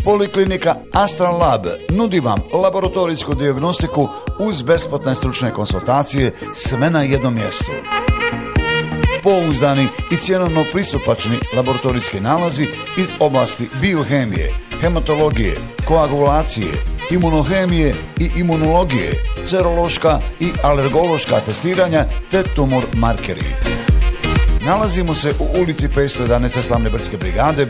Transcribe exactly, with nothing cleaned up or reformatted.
Poliklinika Astral Lab nudi vam laboratorijsku dijagnostiku uz besplatne stručne konsultacije, sve na jednom mjestu. Pouzdani i cjenovno pristupačni laboratorijski nalazi iz oblasti biohemije, hematologije, koagulacije, imunohemije i imunologije, serološka i alergološka testiranja te tumor markeri. Nalazimo se u ulici petsto jedanaest Slavne brdske brigade